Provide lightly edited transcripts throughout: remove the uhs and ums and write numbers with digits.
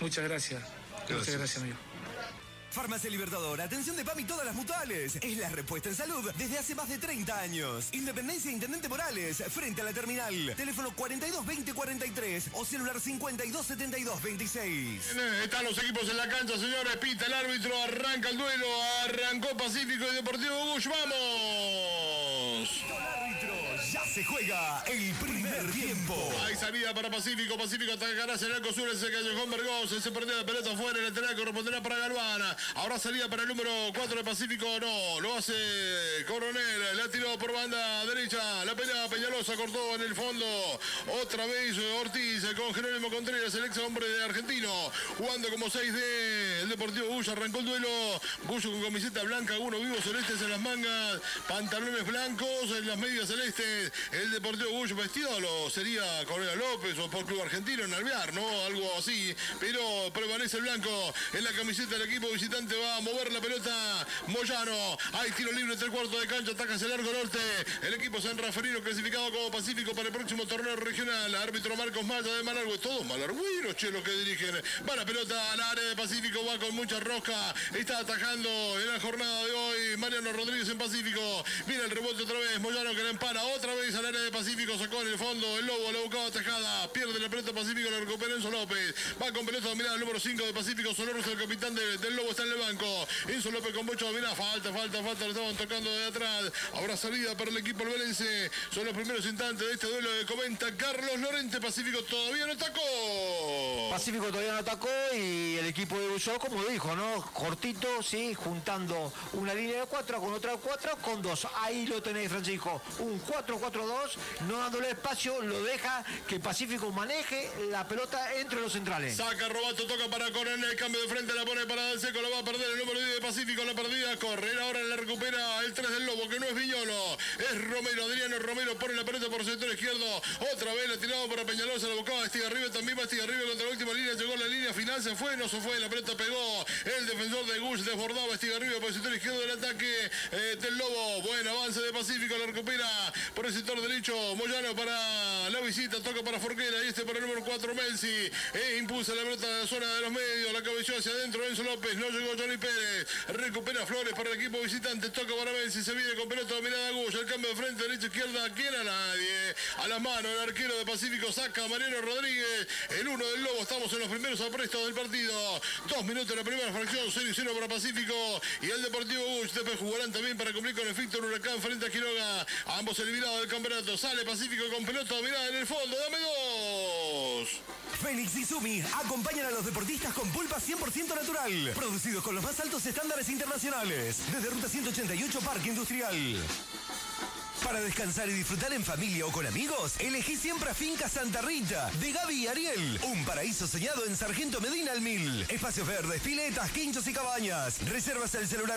Muchas gracias. Muchas gracias, amigo. Farmacia Libertador, atención de PAMI todas las mutuales. Es la respuesta en salud desde hace más de 30 años. Independencia Intendente Morales, frente a la terminal. Teléfono 422043 o celular 527226. Están los equipos en la cancha, señores. Pita el árbitro, arranca el duelo. Arrancó Pacífico y Deportivo Bush. ¡Vamos! El árbitro, ya se juega el primer tiempo. Hay salida para Pacífico. Pacífico atacará hacia el arco sur. Ese Callejón Vergoz. Se perdió la pelota afuera. El lateral corresponderá para Galvana. Ahora salida para el número 4 de Pacífico. No, lo hace Coronel. La tiró por banda derecha. La pelea Peñalosa cortó en el fondo. Otra vez Ortiz con Jerónimo Contreras, el ex hombre de Argentino. Jugando como 6 de el Deportivo Bush. Arrancó el duelo. Bush con camiseta blanca, uno vivo celestes en las mangas. Pantalones blancos en las medias celestes. El Deportivo Bush vestido sería Correa López o por Club Argentino en Alvear, ¿no? Algo así. Pero prevalece el blanco en la camiseta del equipo visitante. Va a mover la pelota Moyano. Hay tiro libre entre el cuarto de cancha. Ataca hacia el largo norte. El equipo San Rafaelino clasificado como Pacífico para el próximo torneo regional. Árbitro Marcos Maya de Malargüe. Todos malargüinos, che, los que dirigen. Va la pelota al área de Pacífico. Va con mucha rosca. Está atajando en la jornada de hoy Mariano Rodríguez en Pacífico. Viene el rebote otra vez. Moyano que la empara otra vez al área de Pacífico. Sacó en el fondo. El Lobo la buscaba atajada. Pierde la pelota Pacífico. La recupera Enzo López. Va con pelota dominada el número 5 de Pacífico. Sonoros, el capitán del Lobo, está en el banco. Enzo López con mucho dominada. Falta. Lo estaban tocando de atrás. Ahora salida para el equipo alberense. Son los primeros instantes de este duelo que comenta Carlos Lorente. Pacífico todavía no atacó. Pacífico todavía no atacó y el equipo de Bulló, como dijo, ¿no? Cortito, sí, juntando una línea de 4 con otra 4 con 2. Ahí lo tenés, Francisco. Un 4-4-2, no dándole espacio, lo deja que Pacífico maneje la pelota entre los centrales. Saca Robato, toca para Coronel, cambio de frente, la pone para Dalseco, lo va a perder el número 10 de Pacífico, la perdida, correr ahora la recupera el 3 del Lobo, que no es Viñolo, es Romero, Adriano Romero pone la pelota por el sector izquierdo, otra vez la tirado para Peñalosa, la buscaba Estigarribia, también va Estigarribia contra la última línea, llegó a la línea final, se fue, no se fue, la pelota pegó, el defensor de Gush desbordaba Estigarribia por el sector izquierdo del ataque del Lobo, buen avance de Pacífico, la recupera por el sector derecho, Moyano para la visita, toca para Forquera, y este para el número 4 Melsi, impulsa la pelota de la zona de los medios, la cabeceó hacia adentro Enzo López, no llegó Johnny Pérez, recupera Flores para el equipo visitante, toca para Melsi, se viene con pelota dominada Gush, el cambio de frente, derecha, izquierda, ¿quién? A nadie, a las manos el arquero de Pacífico, saca a Mariano Rodríguez, el 1 del Lobo, estamos en los primeros aprestos del partido, 2 minutos en la primera fracción, 0-0 para Pacífico, y el Deportivo Bush, después jugarán también para cumplir con el Víctor Huracán frente a Quiroga, ambos eliminados del campeonato, sale Pacífico con pelota dominada en el fondo, dame 2. Fénix y Sumi acompañan a los deportistas con pulpa 100% natural, producidos con los más altos estándares internacionales, desde Ruta 188 Parque Industrial. Para descansar y disfrutar en familia o con amigos, elegí siempre a Finca Santa Rita, de Gaby y Ariel. Un paraíso soñado en Sargento Medina al 1000. Espacios verdes, piletas, quinchos y cabañas. Reservas al celular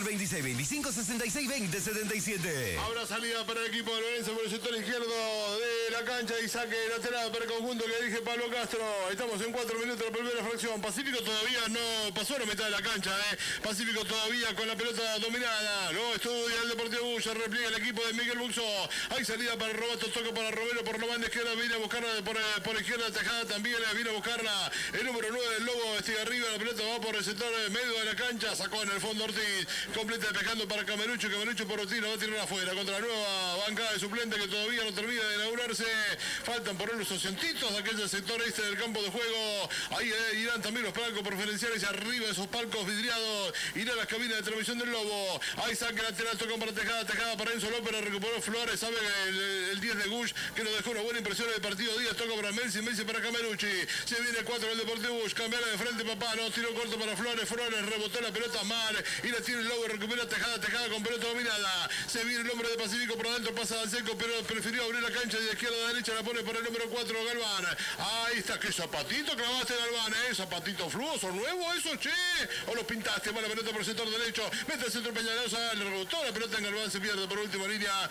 2625-6620-77. Ahora salida para el equipo de Lorenzo por el sector izquierdo de la cancha y saque lateral para el conjunto que dirige Pablo Castro. Estamos en 4 minutos de la primera fracción. Pacífico todavía no pasó a la mitad de la cancha. Pacífico todavía con la pelota dominada. Lo estudia el Deportivo Bush. Repliega el equipo de Miguel Buxó. Hay salida para Roberto, toca para Romero por la banda izquierda, viene a buscarla por izquierda Tejada también, viene a buscarla el número 9 del Lobo, arriba, la pelota va por el sector medio de la cancha, sacó en el fondo Ortiz, completa despejando para Camerucho por Ortiz, la va a tirar afuera contra la nueva bancada de suplente que todavía no termina de inaugurarse, faltan por unos cientitos de aquel sector este del campo de juego, ahí irán también los palcos preferenciales y arriba de esos palcos vidriados, irán las cabinas de transmisión del Lobo, ahí saque lateral, toca para Tejada para Enzo López, la recuperó Flores, sabe el 10 de Gush que nos dejó una buena impresión en el partido. Díaz toca para Melsi para Camerucci, se viene 4 del Deportivo Bush, cambiarla de frente papá, no, tiro corto para Flores, rebotó la pelota mal y la tiene el Lobo, recupera Tejada con pelota dominada, se viene el hombre de Pacífico por adentro, pasa al seco, pero prefirió abrir la cancha de izquierda a derecha, la pone para el número 4 Galván, ahí está, qué zapatito clavaste Galván, zapatito fluoso nuevo eso, che, o lo pintaste, mala pelota por el sector derecho, mete el centro Peñalosa, le rebotó la pelota en Galván, se pierde por última línea,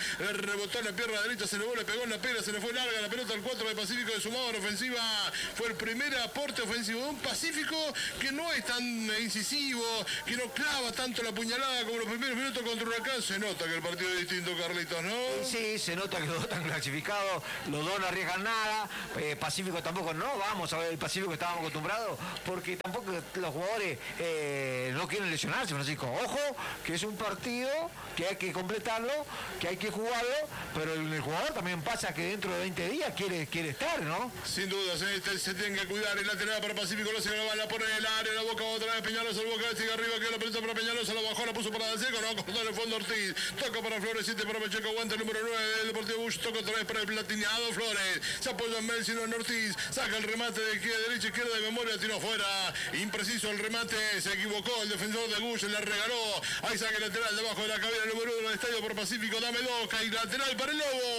rebotó en la pierna derecha, se le pegó en la pera, se le fue larga la pelota al 4 de Pacífico de sumado en ofensiva. Fue el primer aporte ofensivo de un Pacífico que no es tan incisivo, que no clava tanto la puñalada como los primeros minutos contra Huracán. Se nota que el partido es distinto, Carlitos, ¿no? Sí, se nota que los dos están clasificados, los dos no arriesgan nada. Pacífico tampoco, no vamos a ver el Pacífico que estábamos acostumbrados, porque tampoco los jugadores no quieren lesionarse, Francisco. Ojo, que es un partido que hay que completarlo, que hay que jugarlo, pero el jugador también pasa que dentro de 20 días quiere estar, ¿no? Sin duda, se tiene que cuidar. El lateral para Pacífico, lo se graba, la pone en el área, la boca otra vez Peñalosa, el boca sigue arriba, quedó la pelota para Peñalosa, la bajó, la puso para Dalseco, no, cortó en el fondo Ortiz, toca para Flores, 7 para Pacheco, aguanta el número 9 del Deportivo Bush, toca otra vez para el platineado Flores, se apoya en Mel, sino en Ortiz, saca el remate de derecha, izquierda de memoria, tiró fuera, impreciso el remate, se equivocó el defensor de Bush, le regaló, ahí saca el lateral debajo de la cabina, el número 1 del estadio por Pacífico, dame 2, cae lateral para el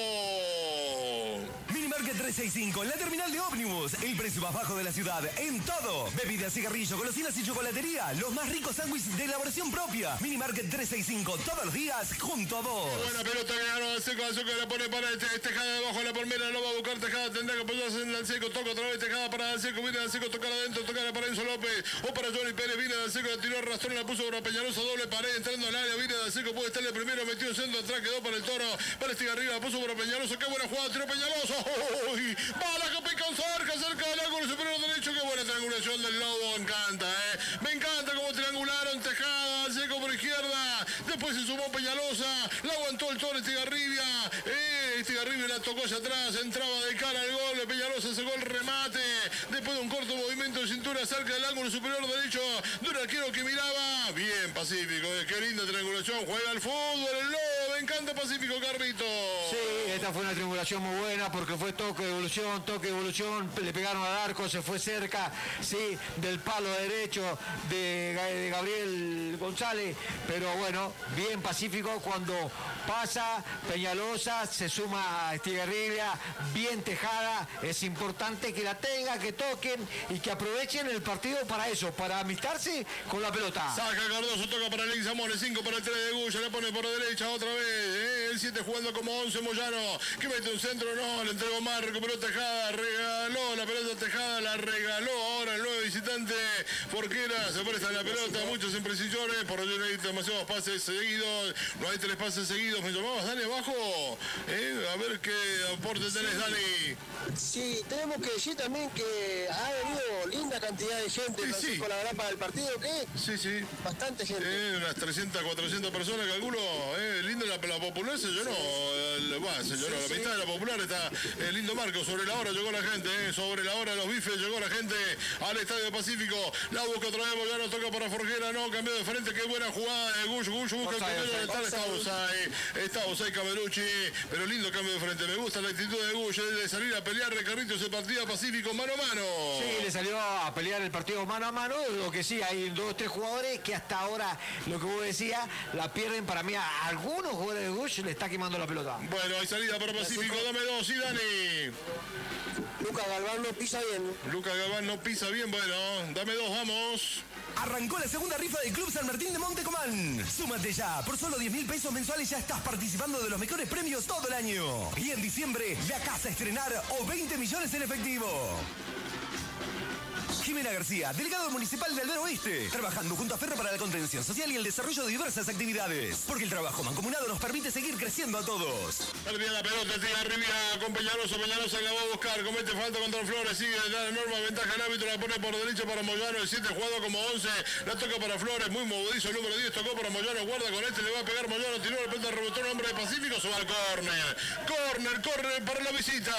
Lobo. Minimarket 365, la terminal de ómnibus. El precio más bajo de la ciudad en todo. Bebidas, cigarrillos, golosinas y chocolatería. Los más ricos sándwiches de elaboración propia. Minimarket 365, todos los días junto a vos. Buena pelota que ganó Dalseco, que la pone para Tejada debajo de la palmera. No va a buscar Tejada, tendrá que apoyarse en Dalseco. Toca otra vez Tejada para Dalseco. Viene Dalseco, tocar adentro, tocar para Enzo López. O para Johnny Pérez. Viene Dalseco, la tiró arrastrón, la puso para Peñalosa. Doble pared entrando al área. Viene Dalseco, puede estar el primero. Metió el centro atrás, quedó para el Toro. Para arriba, la puso para Peñalosa. Qué buena jugada, tiró Peñalosa. ¡Uy! Bala que pica cerca del ángulo superior derecho. Qué buena triangulación del Lobo. Me encanta, Me encanta cómo triangularon Tejada, Dalseco por izquierda. Después se sumó Peñalosa. La aguantó el Toro Estigarribia. Estigarribia la tocó hacia atrás. Entraba de cara al gol. Peñalosa sacó el remate. Después de un corto movimiento de cintura cerca del ángulo superior derecho de un arquero que miraba. Bien, Pacífico. Qué linda triangulación. Juega al fútbol el Lobo. Me encanta Pacífico, Carrito. Sí, esta fue una triangulación muy buena porque fue toque, evolución, le pegaron al arco, se fue cerca, sí, del palo derecho de Gabriel González, pero bueno, bien Pacífico cuando pasa Peñalosa, se suma a Estigarribia, bien Tejada, es importante que la tenga, que toquen y que aprovechen el partido para eso, para amistarse con la pelota. Saca Cardoso, toca para Alex Zamores, 5 para el 3 de Gulla, le pone por derecha otra vez, el 7 jugando como 11 Moyano, que mete un centro, no, le entregó más, recuperó Tejada, regaló la pelota Tejada, la regaló ahora el nuevo visitante Forquera, se presta la pelota, muchos imprecisiones, por ello no hay demasiados pases seguidos, no hay 3 pases seguidos, me llamabas Dani abajo, a ver qué aporte tenés Dani. Sí, tenemos que decir también que ha venido linda cantidad de gente, sí. Con la verdad para el partido, ¿qué? Sí. Bastante gente. Unas 300, 400 personas, calculo, linda la popular se llenó, la mitad de la popular está lindo marco, sobre la hora llegó la gente, sobre la hora de los bifes llegó la gente al Estadio Pacífico, la busca otra vez, ya no toca para Forquera, no, cambió de frente, qué buena jugada de Gush busca el camino, está Osay Camerucci, pero lindo cambio de frente, me gusta la actitud de Gush, de salir a pelear, Carritos, el partido Pacífico mano a mano. Sí, le salió a pelear el partido mano a mano, lo que sí, hay 2 o 3 jugadores que hasta ahora, lo que vos decías, la pierden, para mí a algunos jugadores de Gush le está quemando la pelota. Bueno, hay salida para Pacífico, dame 2, sí, Dani. Lucas Galván no pisa bien. Lucas Galván no pisa bien, bueno, dame 2, vamos. Arrancó la segunda rifa del Club San Martín de Montecomán. Súmate ya, por solo 10.000 pesos mensuales ya estás participando de los mejores premios todo el año. Y en diciembre, la casa a estrenar o 20 millones en efectivo. Jimena García, delegado municipal de Aldea Oeste, trabajando junto a Ferro para la contención social y el desarrollo de diversas actividades. Porque el trabajo mancomunado nos permite seguir creciendo a todos. Perdía la pelota, tira arriba con Peñalosa la va a buscar, comete falta contra Flores, sigue, da enorme ventaja al árbitro, la pone por derecha para Moyano, el 7 jugado como 11, la toca para Flores, muy movedizo, el número 10 tocó para Moyano, guarda con este, le va a pegar Moyano, tiró la pelota, rebotó el hombre de Pacífico, se va al córner para la visita.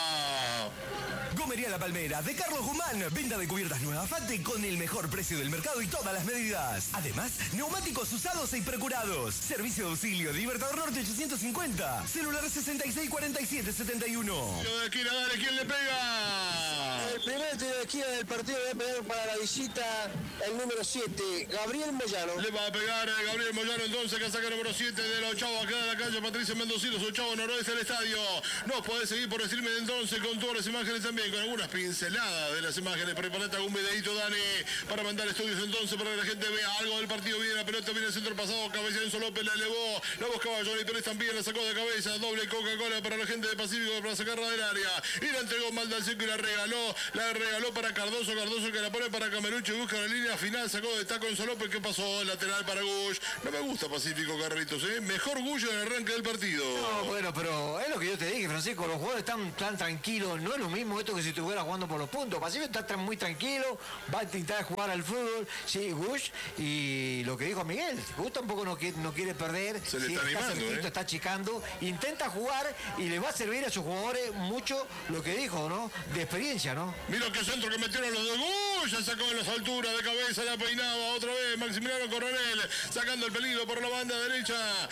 Gomería La Palmera, de Carlos Guzmán. Venta de cubiertas nuevas Fate con el mejor precio del mercado y todas las medidas. Además, neumáticos usados e procurados. Servicio de auxilio de Libertador Norte 850. Celular 664771. Lo de aquí, dale, ¿quién le pega? El primer tiro de esquina del partido va a pegar para la visita el número 7, Gabriel Moyano. Le va a pegar Gabriel Moyano entonces, que saca el número 7 de los Chavos acá de la calle Patricio Mendocino, su Chavo noroeste del estadio. Nos podés seguir por streaming entonces con todas las imágenes también, con algunas pinceladas de las imágenes. Preparate algún videito, Dani, para mandar estudios entonces, para que la gente vea algo del partido. Viene la pelota, viene el centro pasado, cabeza Enzo López, la elevó, la buscaba Johnny Pérez también, la sacó de cabeza, doble Coca-Cola para la gente de Pacífico para sacarla del área. Y la entregó Maldalceco y la regaló para Cardoso que la pone para Camerucho y busca la línea final, sacó de taco Enzo López, que pasó lateral para Gush. No me gusta Pacífico, Carlitos, mejor Gush en el arranque del partido. No, bueno, pero es lo que yo te dije, Francisco, los jugadores están tan tranquilos, no es lo mismo esto que si estuviera jugando por los puntos. Pacífico está muy tranquilo, va a intentar jugar al fútbol, sí, Gush, y lo que dijo Miguel, Gush tampoco no quiere perder, se le está animando, cerquito, está achicando, intenta jugar y le va a servir a sus jugadores mucho lo que dijo, ¿no? De experiencia, ¿no? Mira qué centro que metieron los de Gush, ya sacó en las alturas de cabeza, la peinaba otra vez Maximiliano Coronel, sacando el peligro por la banda derecha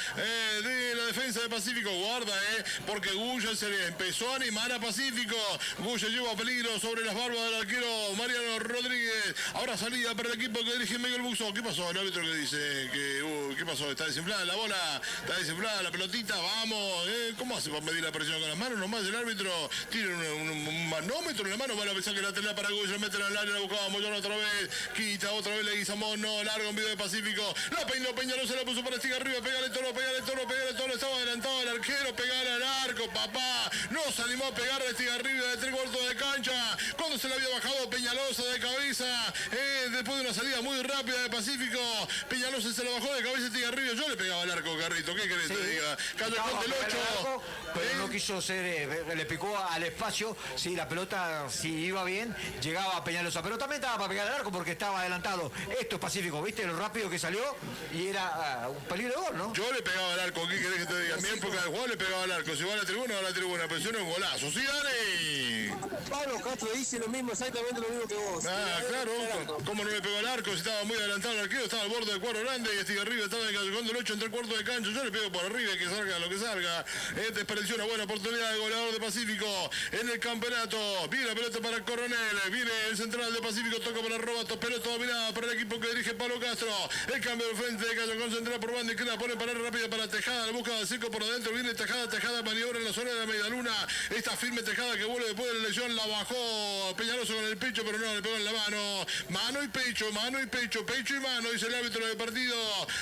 de la defensa de Pacífico. Guarda, porque Gush se le empezó a animar a Pacífico. Gush lleva peligro sobre las barbas del arquero Mariano Rodríguez. Ahora salida para el equipo que dirige Miguel Buxo. ¿Qué pasó? El árbitro que dice que ¿qué pasó? Está desinflada la bola, está desinflada la pelotita, vamos. ¿Cómo hace para medir la presión con las manos? Nomás el árbitro tiene un manómetro en la mano, van a pensar que la tela para Gush, la meten al área, la buscaba Moyano otra vez, quita otra vez Leguizamón, no, largo en video de Pacífico, la peinó Peñalosa, la puso para Estiga arriba, pegale toro, estaba adelantado el arquero, pegale al arco, papá, no se animó a pegar a Estiga arriba de 3/4 de cancha, cuando se le había bajado Peñalosa de cabeza, después de una salida muy rápida de Pacífico, Peñalosa se lo bajó de cabeza a Estiga arriba, yo le pegaba al arco, Carrito, ¿qué querés te diga? Callejón del 8, pero no quiso ser, le picó al espacio, sí, la pelota, si iba bien, llegaba a Peñalosa, pero también estaba para pegar al arco porque estaba adelantado. Esto es Pacífico, ¿viste lo rápido que salió? Y era un peligro de gol, ¿no? Yo le pegaba al arco, ¿qué querés que te diga? En mi época de juego le pegaba al arco, si va a la tribuna, pero si no es un golazo. ¡Sí, Dani! Pablo Castro dice lo mismo, exactamente lo mismo que vos. Claro, ¿cómo no le pegó al arco? Si estaba muy adelantado el arquero, estaba al borde del cuadro grande y Estiga arriba estaba en el callejón del 8 entre el cuarto de cancha. Yo le pego por arriba y que salga lo que salga. Desperdició una buena oportunidad de goleador de Pacífico en el campeonato. Viene la pelota para Coronel, viene el central de Pacífico, toca para Robato, pelota dominada para el equipo que dirige Pablo Castro. El cambio de frente de Callejón central por banda y que la pone para rápida para Tejada, la busca de Circo por adentro, viene Tejada, maniobra en la zona de la media luna. Esta firme Tejada que vuelve después de la lesión, la bajó Peñaloso con el pecho, pero no, le pegó en la mano. Mano y pecho, pecho y mano, dice el árbitro del partido.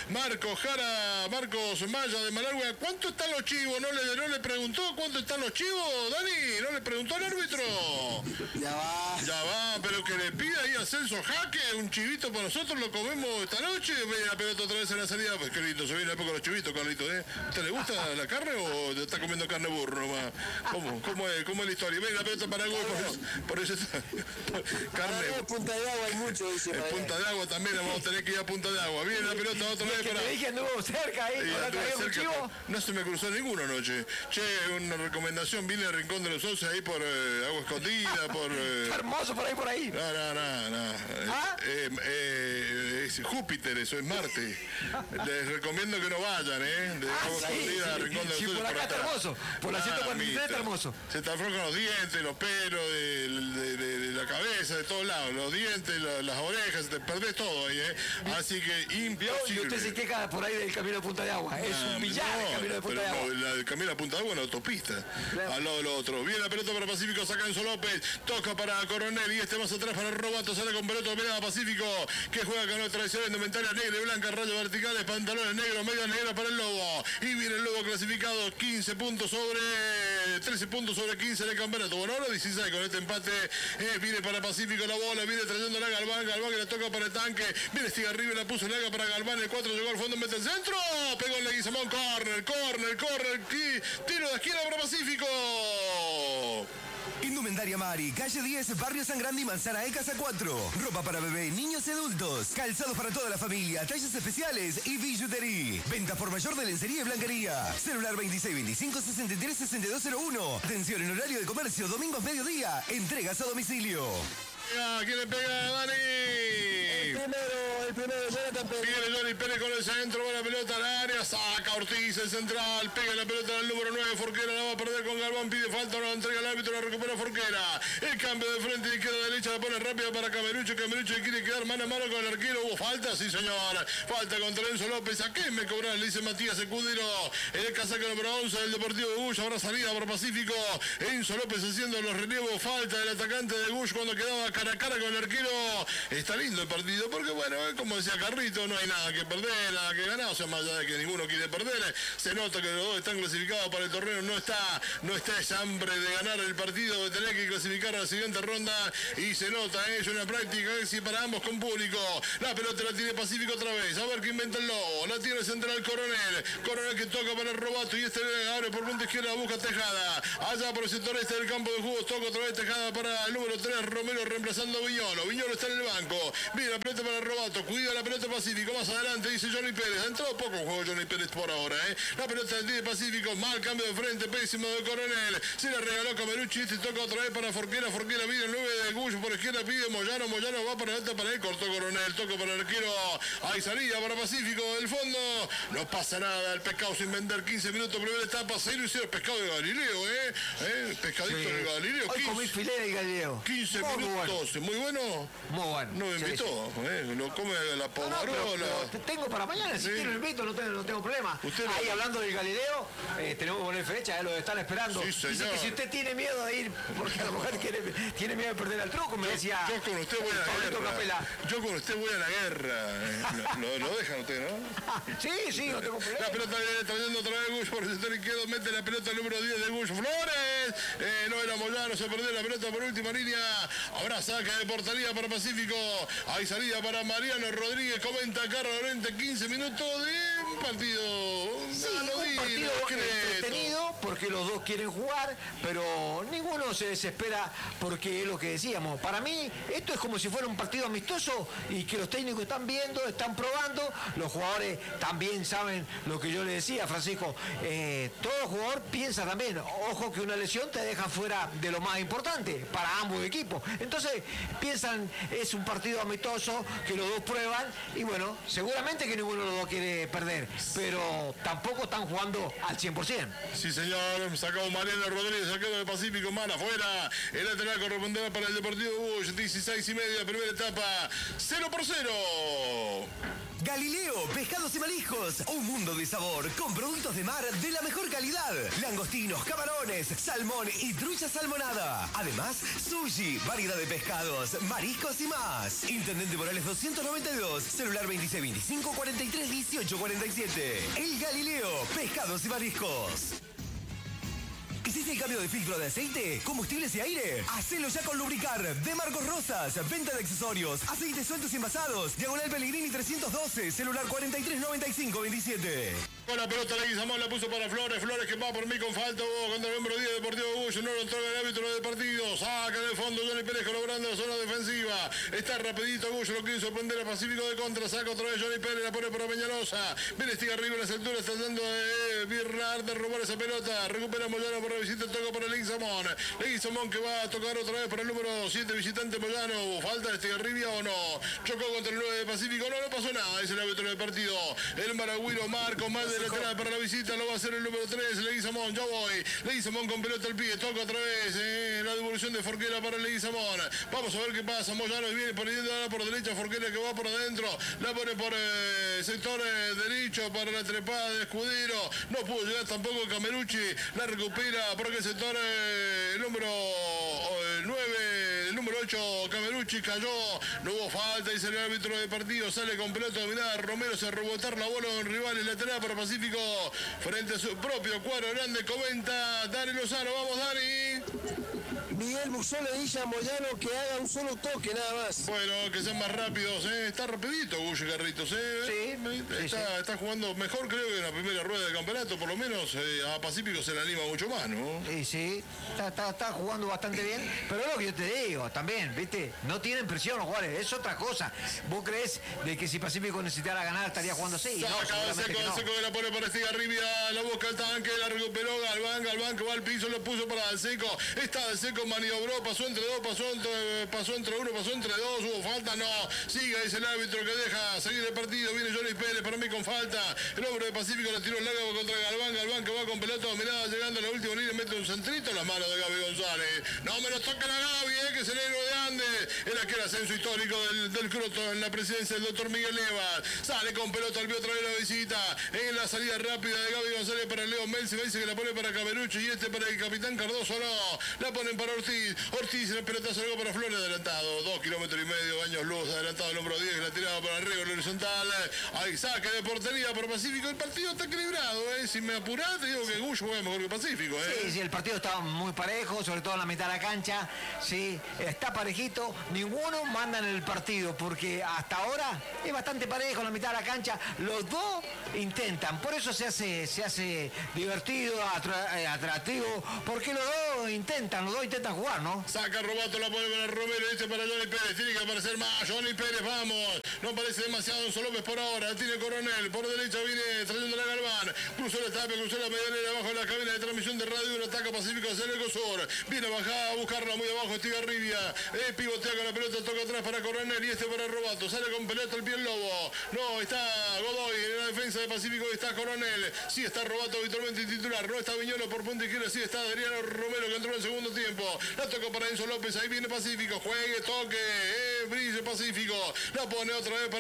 Marcos Maya de Malargüe. ¿Cuánto están los chivos? ¿No le preguntó cuánto están los chivos, Dani? ¿No le preguntó al árbitro? Ya va, pero que le pida ahí a Celso Jaque, un chivito para nosotros, lo comemos esta noche. Viene la pelota otra vez en la salida. Pues qué lindo, se viene la época de los chivitos, Carlito, ¿Te le gusta la carne o está comiendo carne burro nomás? ¿Cómo es la historia? Viene la pelota para Gol, por eso está. Carne. En Punta de Agua hay mucho, dice. En Punta de Agua también vamos a tener que ir a Punta de Agua. Viene la pelota otra vez para. Te dije anduvo cerca ahí, un chivo. No se me cruzó ninguno anoche. Che, una recomendación, vine al Rincón de los Sauces ahí por Agua Escondida, por. Está hermoso por ahí. No. ¿Ah? Es Júpiter, eso es Marte. Les recomiendo que no vayan, De Agua Escondida, Rincón de los Sauces. Por acá está hermoso, por la 143 está hermoso. Se te aflojan los dientes, los pelos de la cabeza, de todos lados, los dientes, las orejas, te perdés todo ahí, Así que imposible. Y usted se queja por ahí del camino de Punta de Agua. Es un billar el camino de Punta de Agua. El camino de Punta de Agua es una autopista. Claro. Al lado del otro. Viene la pelota para Pacífico, saca Enzo López, toca para Coronel y más atrás para Robato, sale con pelota dominada Pacífico, que juega con otra tradición indumentaria negra y blanca, rayos verticales, pantalones negros, media negra para el Lobo. Y viene el Lobo clasificado 13 puntos sobre 15 en el campeonato. Bueno, ahora 16 con este empate. Viene para Pacífico la bola, viene trayéndola Galván que la toca para el tanque. Viene Estiga arriba y la puso larga para Galván. El 4 llegó al fondo, mete el centro. Pegó el Leguizamón, corner. Tiro de esquina para Pacífico. Indumentaria Mari, calle 10, barrio San Grande y Manzana Casa 4. Ropa para bebé, niños y adultos. Calzados para toda la familia, tallas especiales y billutería. Venta por mayor de lencería y blanquería. Celular 2625-636201. Atención en horario de comercio, domingos mediodía. Entregas a domicilio. ¿Quién le pega, Dani? El primero, Jonathan Pérez. Viene Johnny Pérez con el centro, va la pelota al área, saca Ortiz el central, pega la pelota al número 9, Forquera la va a perder con Galván, pide falta, no la entrega al árbitro, la recupera Forquera. El El cambio de frente de izquierda a derecha la pone rápida para Camerucho. Camerucho quiere quedar mano a mano con el arquero. ¿Hubo falta? Sí, señor. Falta contra Enzo López. ¿A qué me cobran? Le dice Matías Escudero. En el casaco número 11 del Deportivo de Gush. Ahora salida por Pacífico. Enzo López haciendo los relevos. Falta del atacante de Gush cuando quedaba cara a cara con el arquero. Está lindo el partido porque, bueno, como decía Carrito, no hay nada que perder, nada que ganar. O sea, más allá de que ninguno quiere perder, se nota que los dos están clasificados para el torneo. No está esa hambre de ganar el partido, de tener que clasificar a la siguiente ronda. Y se nota, es una práctica que para ambos con público. La pelota la tiene Pacífico otra vez. A ver qué inventa el Lobo. La tiene central Coronel. Coronel que toca para el Robato. Y abre por punta izquierda, busca Tejada. Allá por el sector este del campo de juego. Toca otra vez Tejada para el número 3. Romero reemplazando a Viñolo. Viñolo está en el banco. Viene la pelota para el Robato. Cuida la pelota Pacífico. Más adelante dice Johnny Pérez. Ha entrado poco en juego Johnny Pérez por ahora. La pelota del Pacífico. Mal cambio de frente. Pésimo de Coronel. Se la regaló Camerucci. Este toca otra vez para Forquera. Forquera pide el 9 de Gush. Por izquierda pide Moyano. Moyano va para la alta para él. Cortó Coronel. Toca para el arquero. Hay salida para Pacífico del fondo. No pasa nada. El pescado sin vender. 15 minutos. Primera etapa. 0 y 0. Pescado de Galileo. Pescadito de Galileo. Hoy comí filé de Galileo. 15 minutos. Bueno. Muy bueno. Muy bueno. No me invitó. Lo come la pomarola. Pero tengo para mañana. Si quiero invito. No tengo problema. Ahí hablando del Galileo. Tenemos que poner fecha. Lo están esperando. Sí, señor. Dice que si usted tiene miedo de ir, porque a lo mejor tiene miedo de perder al truco, me decía. Yo con usted voy a la guerra. Yo con usted voy a la guerra. Lo dejan usted, ¿no? Sí, no tengo problema. La pelota viene trayendo otra vez Gush por el sector izquierdo. Mete la pelota al número 10 de Gush. Flores. No era Moyano. Se perdió la pelota por última línea. Habrá saca de portería para Pacífico. Hay salida para Mariano Rodríguez. Comenta Carlos Lorente. 15 minutos de un partido. Sí, un partido entretenido porque los dos quieren jugar, pero ninguno se desespera porque es lo que decíamos. Para mí, esto es como si fuera un partido amistoso y que los técnicos están viendo, están probando. Los jugadores también saben lo que yo le decía, Francisco. Todo jugador piensa también, ojo que una lesión te deja fuera de lo más importante para ambos equipos. Entonces, piensan, es un partido amistoso que los dos prueban y bueno, seguramente que ninguno de los dos quiere perder, pero tampoco están jugando al 100%. Sí, señor. Sacado Mariano Rodríguez, sacado de Pacífico, mano afuera. El lateral corresponderá para el Deportivo Bush, 16:30, primera etapa, 0-0. Galileo, pescados y mariscos, un mundo de sabor con productos de mar de la mejor calidad. Langostinos, camarones, salmón y trucha salmonada. Además, sushi, variedad de pescados, mariscos y más. Intendente Morales 292, celular 2625 43 18 47. El Galileo, pescados y mariscos. ¿Hiciste el cambio de filtro de aceite, combustibles y aire? Hacelo ya con Lubricar, de Marcos Rosas. Venta de accesorios, aceites sueltos y envasados. Diagonal Pellegrini 312, celular 43 95 27. Con la pelota Leguizamón la puso para Flores. Flores que va por mí con falta. Contra el número 10 Deportivo Bush. No lo entrega el árbitro del partido. Saca del fondo Johnny Pérez colaborando en la zona defensiva. Está rapidito Bush. Lo quiere sorprender a Pacífico de contra. Saca otra vez Johnny Pérez. La pone para Peñalosa. Viene Estiga arriba en las alturas. Está tratando de birrar, de robar esa pelota. Recupera Moyano por la visita. Toca para Leguizamón. Leguizamón que va a tocar otra vez para el número 7 visitante Moyano. ¿Falta de Estigarribia o no? Chocó contra el 9 de Pacífico. No pasó nada. Es el árbitro del partido. El Maragüiro Marco más de lateral para la visita. Lo va a hacer el número 3. Leguizamón. Ya voy. Leguizamón con pelota al pie. Toca otra vez. La devolución de Forquera para Leguizamón. Vamos a ver qué pasa. Moyano viene poniendo por derecha. Forquera que va por adentro. La pone por sector derecho para la trepada de Escudero. No pudo llegar tampoco Camerucci. La recupera porque el sector el número 9, el número 8 Camerucci cayó. No hubo falta, dice el árbitro de partido. Sale con pelota dominada. Romero se rebotar la bola en rivales lateral para Pacífico frente a su propio cuadro grande. Comenta Dani Lozano. Vamos, Dani. Miguel Buxó le dice a Moyano que haga un solo toque nada más. Bueno, que sean más rápidos, Está rapidito Gulle Carritos, Está jugando mejor creo que en la primera rueda del campeonato, por lo menos a Pacífico se le anima mucho más, ¿no? Sí, está jugando bastante bien, pero lo que yo te digo también, ¿viste? No tienen presión los jugadores, es otra cosa. ¿Vos crees de que si Pacífico necesitara ganar estaría jugando así? Saca el seco que la pone para Estigarribia, la busca el tanque, la recuperó Galván que va al piso, lo puso para el seco. Está el seco maniobró, pasó entre dos, pasó entre uno, pasó entre dos, hubo falta, no. Sigue, dice el árbitro que deja seguir el partido. Viene Johnny Pérez, para mí con falta. El hombre de Pacífico la tiró larga contra Galván. Galván que va con pelota dominada, llegando a la última línea, mete un centrito en las manos de Gaby González. No me lo toquen a Gaby, que es el héroe de Andes. El aquel ascenso histórico del Croto en la presidencia del doctor Miguel Nevas. Sale con pelota, olvidó otra vez la visita. En la salida rápida de Gaby González para Leo Melzi. Dice que la pone para Caberucho y para el capitán Cardoso, no. La ponen para Ortiz. Ortiz en el pelotazo luego para Flores adelantado. 2,5 kilómetros, años luz, adelantado el hombro 10, la tiraba para el riego horizontal. Hay saque de portería por Pacífico. El partido está equilibrado, Si me apurás, te digo que Gush juega mejor que Pacífico, Sí, el partido está muy parejo, sobre todo en la mitad de la cancha. Sí, está parejito. Ninguno manda en el partido, porque hasta ahora es bastante parejo en la mitad de la cancha. Los dos intentan, por eso se hace divertido, atractivo, porque los dos intentan jugar, ¿no? Saca Robato, la pone para Romero, dice para Johnny Pérez, tiene que aparecer más, Johnny Pérez, vamos, no aparece demasiado Enzo López por ahora, tiene Coronel, por derecha viene trayendo la Galván, cruzó el estape, cruzó la medianera abajo de la cabina de transmisión de radio, un ataque Pacífico hacia el Ecosur, viene a bajar a buscarla muy abajo, Estigarribia, pivotea con la pelota, toca atrás para Coronel y para Robato, sale con pelota el pie el Lobo, no, está Godoy en la defensa de Pacífico, está Coronel, sí está Robato habitualmente titular, no está Viñolo por punta izquierda, sí está Adriano Romero que entró en el segundo tiempo, la tocó para Enzo López, ahí viene Pacífico, juegue, toque, brille Pacífico, la pone otra vez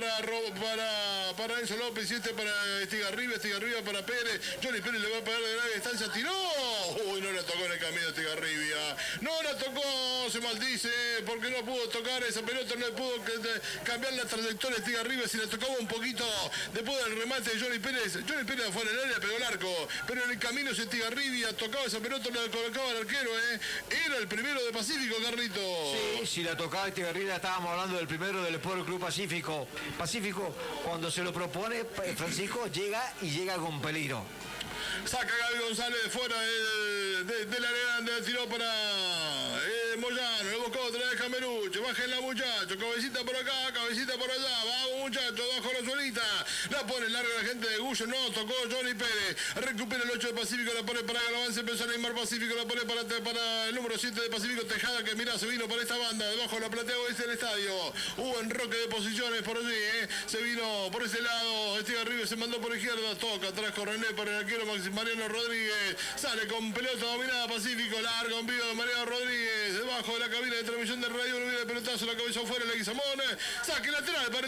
para Enzo López y para Estigarribia para Pérez, Johnny Pérez le va a pegar de larga distancia, tiró, uy, no la tocó en el camino Estigarribia, no la tocó, se maldice, porque no pudo tocar esa pelota, no le pudo cambiar la trayectoria Estigarribia, si la tocaba un poquito después del remate de Johnny Pérez afuera del área, pegó el arco, pero en el camino ese Estigarribia tocaba esa pelota, la colocaba el arquero, era el primero de Pacífico, Carlito. Sí, si la tocaba Estigarribia, estábamos hablando del primero del Sport Club Pacífico. Pacífico, cuando se lo propone, Francisco llega con peligro. Saca Gaby González de fuera de la grande, tiró para Moyano, lo buscó otra vez Camerucho, bájenla muchachos, cabecita por acá, cabecita por allá, vamos muchachos, bajo la suelita, la pone larga la gente de Gullo, no, tocó Johnny Pérez, recupera el 8 de Pacífico, la pone para Galván, se empezó a animar Pacífico, la pone para el número 7 de Pacífico, Tejada, que mira, se vino para esta banda, debajo de la platea oeste del estadio, hubo enroque de posiciones por allí, se vino por ese lado, Estigarribia se mandó por izquierda, toca atrás Coronel para el arquero Mariano Rodríguez, sale con pelota dominada Pacífico, larga un vivo de Mariano Rodríguez, debajo de la cabina de transmisión de radio, no viene el pelotazo, la cabeza afuera, la Guizamón, saque lateral para el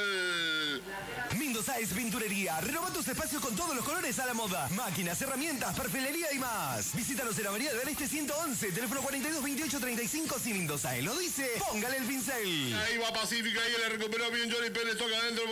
local. Mendoza es pinturería, renova tus espacios con todos los colores a la moda, máquinas, herramientas, perfilería y más. Visítanos en la avenida del Este 111, teléfono 42 28 35, si Mendoza lo dice, póngale el pincel. Ahí va Pacífico, ahí le recuperó bien Johnny Pérez, toca adentro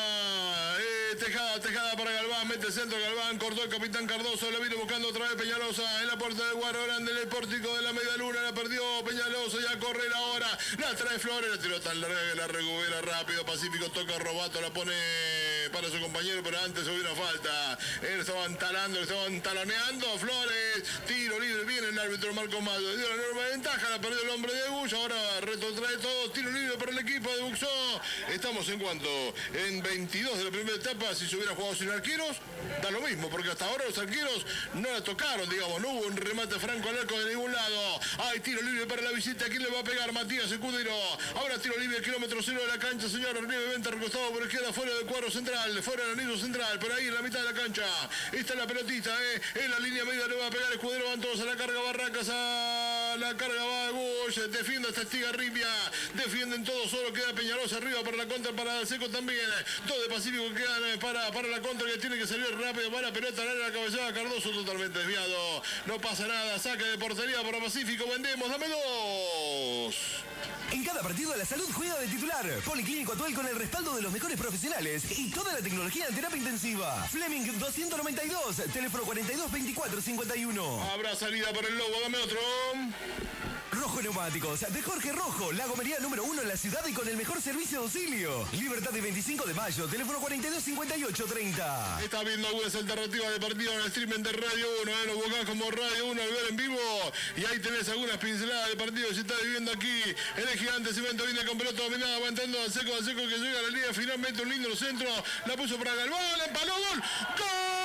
para Tejada para Galván, mete centro Galván, cortó el capitán Cardoso, la vino buscando otra vez Peñalosa en la puerta del Guaro Grande, en el pórtico de la media luna, la perdió Peñalosa, ya corre la hora, la trae Flores, la tiró tan larga que la recupera rápido, Pacífico toca Robato, la pone para su compañero, pero antes hubo una falta, él estaban taloneando, Flores, tiro libre, viene el árbitro Marco Mayo, dio la enorme ventaja, la perdió el hombre de Bush, ahora retrotrae todo, tiro libre para el equipo de Buxó, estamos en cuanto, en 22 de la primera etapa, si se hubiera jugado sin arqueros, da lo mismo, porque hasta ahora los arqueros no la tocaron, digamos, no hubo un remate franco al arco de ningún lado. Hay tiro libre para la visita, ¿quién le va a pegar? Matías Escudero. Ahora tiro libre, kilómetro 0 de la cancha, señor. Lievemente recostado por izquierda, fuera del cuadro central, fuera del anillo central, por ahí en la mitad de la cancha. Está la pelotita, en la línea media le va a pegar Escudero, van todos a la carga, Barracas a la carga, va Bush, defiende hasta Estigarribia, defienden todos, solo queda Peñalosa arriba para la contra, para Seco también. Dos de Pacífico quedan para la contra, que tiene que salir rápido para la pelota, la cabezada Cardoso totalmente desviado, no pasa nada, saque de portería para Pacífico, vendemos, dame dos. En cada partido la salud juega de titular. Policlínico Atuel con el respaldo de los mejores profesionales y toda la tecnología en terapia intensiva. Fleming 292, teléfono 42 24 51. Habrá salida por el Lobo, dame otro. Rojo Neumáticos, de Jorge Rojo, la gomería número 1 en la ciudad y con el mejor servicio de auxilio. Libertad de 25 de mayo, teléfono 42 58 30. Está viendo algunas alternativas de partido en el streaming de Radio 1, lo buscás como Radio 1 al ver en vivo y ahí tenés algunas pinceladas de partido que se está viviendo aquí. El Gigante Cemento viene con pelota dominada, va entrando al seco que llega a la línea, finalmente un lindo centro, la puso para Galván, empaló, gol.